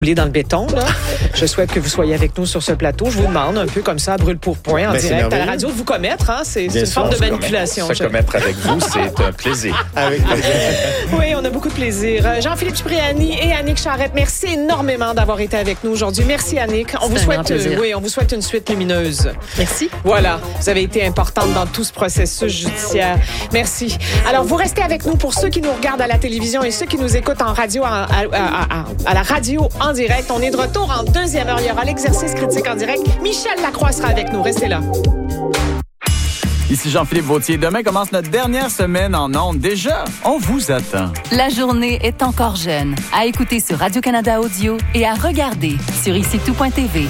dans le béton, là. Je souhaite que vous soyez avec nous sur ce plateau. Je vous demande un peu comme ça, à brûle pour point, en direct à la radio, de vous commettre. Hein? C'est une forme de manipulation. Se commettre avec vous, c'est un plaisir. Avec plaisir. Oui, on a beaucoup de plaisir. Jean-Philippe Cipriani et Annick Charrette, merci énormément d'avoir été avec nous aujourd'hui. Merci, Annick. On vous souhaite une suite lumineuse. Merci. Voilà. Vous avez été importante dans tout ce processus judiciaire. Merci. Alors, vous restez avec nous pour ceux qui nous regardent à la télévision et ceux qui nous écoutent en radio, à la radio en direct. On est de retour en deuxième heure. Il y aura l'exercice critique en direct. Michel Lacroix sera avec nous. Restez là. Ici Jean-Philippe Vautier. Demain commence notre dernière semaine en ondes. Déjà, on vous attend. La journée est encore jeune. À écouter sur Radio-Canada Audio et à regarder sur ICTout.tv.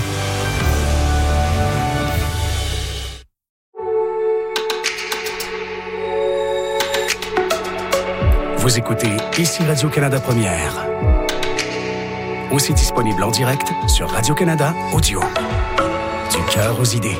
Vous écoutez ici Radio-Canada Première. Aussi disponible en direct sur Radio-Canada Audio. Du cœur aux idées.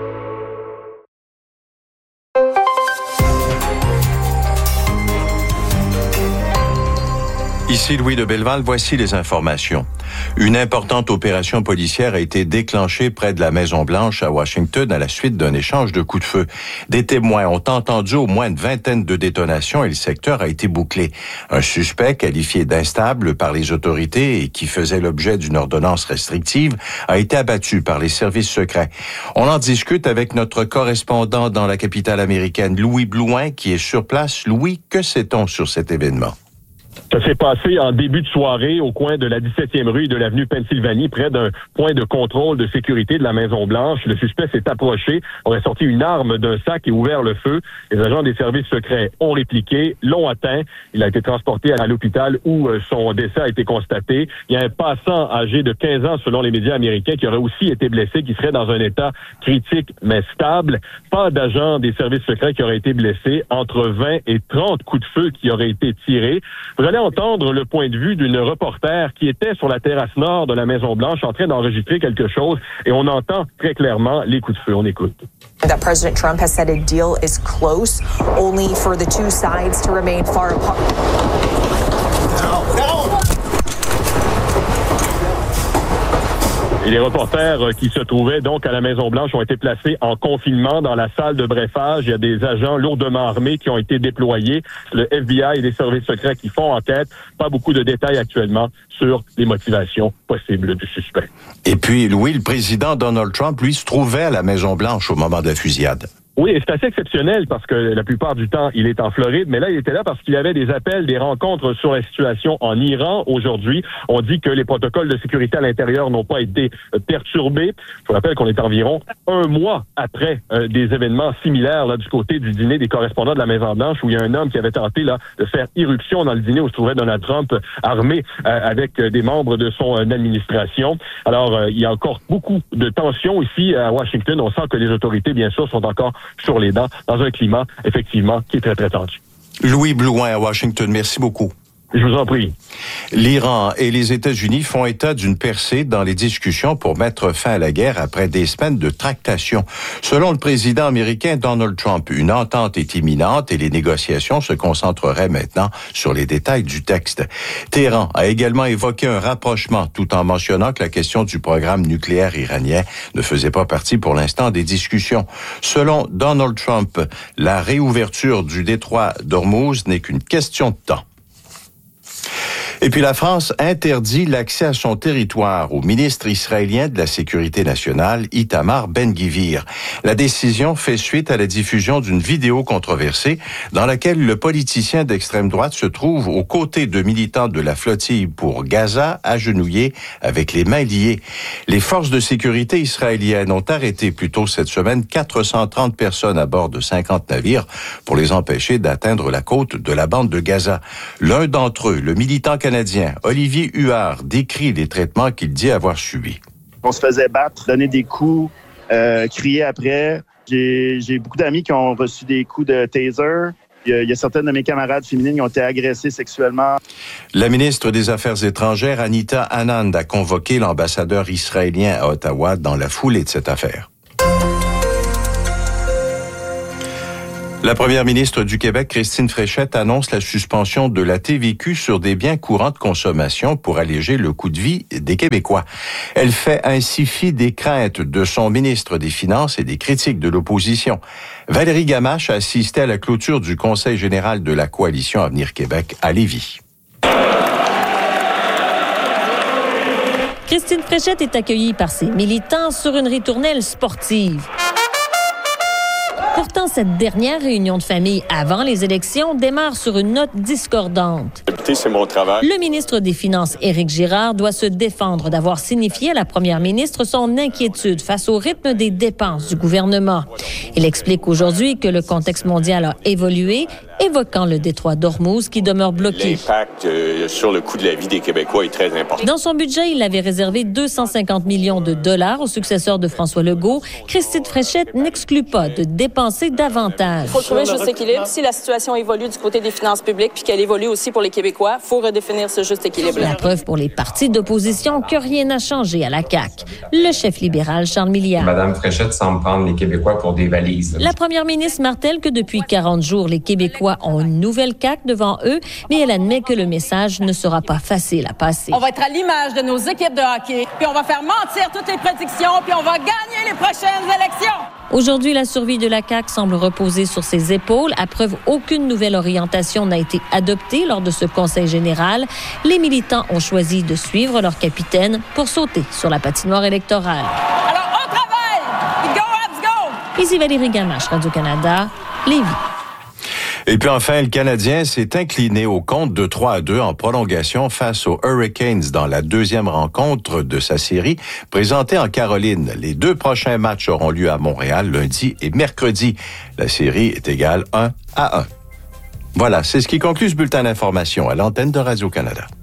Ici Louis de Belleval, voici les informations. Une importante opération policière a été déclenchée près de la Maison-Blanche à Washington à la suite d'un échange de coups de feu. Des témoins ont entendu au moins une vingtaine de détonations et le secteur a été bouclé. Un suspect qualifié d'instable par les autorités et qui faisait l'objet d'une ordonnance restrictive a été abattu par les services secrets. On en discute avec notre correspondant dans la capitale américaine, Louis Blouin, qui est sur place. Louis, que sait-on sur cet événement? Ça s'est passé en début de soirée au coin de la 17e rue et de l'avenue Pennsylvanie, près d'un point de contrôle de sécurité de la Maison-Blanche. Le suspect s'est approché, aurait sorti une arme d'un sac et ouvert le feu. Les agents des services secrets ont répliqué, l'ont atteint. Il a été transporté à l'hôpital où son décès a été constaté. Il y a un passant âgé de 15 ans, selon les médias américains, qui aurait aussi été blessé, qui serait dans un état critique mais stable. Pas d'agents des services secrets qui auraient été blessés. Entre 20 et 30 coups de feu qui auraient été tirés. Vous allez entendre le point de vue d'une reporter qui était sur la terrasse nord de la Maison-Blanche en train d'enregistrer quelque chose et on entend très clairement les coups de feu. On écoute. That President Trump has said a deal is close, only for the two sides to remain far apart. Et les reporters qui se trouvaient donc à la Maison-Blanche ont été placés en confinement dans la salle de brefage. Il y a des agents lourdement armés qui ont été déployés. Le FBI et les services secrets qui font enquête. Pas beaucoup de détails actuellement sur les motivations possibles du suspect. Et puis, Louis, le président Donald Trump, lui, se trouvait à la Maison-Blanche au moment de la fusillade. Oui, et c'est assez exceptionnel parce que la plupart du temps, il est en Floride, mais là, il était là parce qu'il y avait des appels, des rencontres sur la situation en Iran aujourd'hui. On dit que les protocoles de sécurité à l'intérieur n'ont pas été perturbés. Je vous rappelle qu'on est environ un mois après des événements similaires là du côté du dîner des correspondants de la Maison-Blanche où il y a un homme qui avait tenté là de faire irruption dans le dîner où se trouvait Donald Trump armé avec des membres de son administration. Alors, il y a encore beaucoup de tensions ici à Washington. On sent que les autorités, bien sûr, sont encore sur les dents, dans un climat, effectivement, qui est très, très tendu. Louis Blouin à Washington, merci beaucoup. Je vous en prie. L'Iran et les États-Unis font état d'une percée dans les discussions pour mettre fin à la guerre après des semaines de tractations. Selon le président américain Donald Trump, une entente est imminente et les négociations se concentreraient maintenant sur les détails du texte. Téhéran a également évoqué un rapprochement tout en mentionnant que la question du programme nucléaire iranien ne faisait pas partie pour l'instant des discussions. Selon Donald Trump, la réouverture du détroit d'Ormuz n'est qu'une question de temps. Et puis la France interdit l'accès à son territoire au ministre israélien de la Sécurité nationale, Itamar Ben-Gvir. La décision fait suite à la diffusion d'une vidéo controversée dans laquelle le politicien d'extrême droite se trouve aux côtés de militants de la flottille pour Gaza, agenouillés avec les mains liées. Les forces de sécurité israéliennes ont arrêté plus tôt cette semaine 430 personnes à bord de 50 navires pour les empêcher d'atteindre la côte de la bande de Gaza. L'un d'entre eux, le militant canadien Olivier Huard, décrit les traitements qu'il dit avoir subis. On se faisait battre, donner des coups, crier après. J'ai beaucoup d'amis qui ont reçu des coups de taser. Il y a certaines de mes camarades féminines qui ont été agressées sexuellement. La ministre des Affaires étrangères, Anita Anand, a convoqué l'ambassadeur israélien à Ottawa dans la foulée de cette affaire. La première ministre du Québec, Christine Fréchette, annonce la suspension de la TVQ sur des biens courants de consommation pour alléger le coût de vie des Québécois. Elle fait ainsi fi des craintes de son ministre des Finances et des critiques de l'opposition. Valérie Gamache a assisté à la clôture du Conseil général de la Coalition Avenir Québec à Lévis. Christine Fréchette est accueillie par ses militants sur une ritournelle sportive. Pourtant, cette dernière réunion de famille avant les élections démarre sur une note discordante. C'est mon travail. Le ministre des Finances, Éric Girard, doit se défendre d'avoir signifié à la première ministre son inquiétude face au rythme des dépenses du gouvernement. Il explique aujourd'hui que le contexte mondial a évolué, évoquant le détroit d'Ormuz qui demeure bloqué. L'impact sur le coût de la vie des Québécois est très important. Dans son budget, il avait réservé 250 millions de dollars au successeur de François Legault. Christine Fréchette n'exclut pas de dépenser davantage. Il faut trouver un juste équilibre. Si la situation évolue du côté des finances publiques puis qu'elle évolue aussi pour les Québécois, il faut redéfinir ce juste équilibre-là. La preuve pour les partis d'opposition que rien n'a changé à la CAQ. Le chef libéral, Charles Milliard. Madame Fréchette semble prendre les Québécois pour des valises. La première ministre martèle que depuis 40 jours, les Québécois ont une nouvelle CAQ devant eux, mais elle admet que le message ne sera pas facile à passer. On va être à l'image de nos équipes de hockey, puis on va faire mentir toutes les prédictions, puis on va gagner les prochaines élections. Aujourd'hui, la survie de la CAQ semble reposer sur ses épaules. À preuve, aucune nouvelle orientation n'a été adoptée lors de ce conseil général. Les militants ont choisi de suivre leur capitaine pour sauter sur la patinoire électorale. Alors, on travaille! Go, Habs, go! Ici Valérie Gamache, Radio-Canada, Lévis. Et puis enfin, le Canadien s'est incliné au compte de 3-2 en prolongation face aux Hurricanes dans la deuxième rencontre de sa série présentée en Caroline. Les 2 prochains matchs auront lieu à Montréal lundi et mercredi. La série est égale 1-1. Voilà, c'est ce qui conclut ce bulletin d'information à l'antenne de Radio-Canada.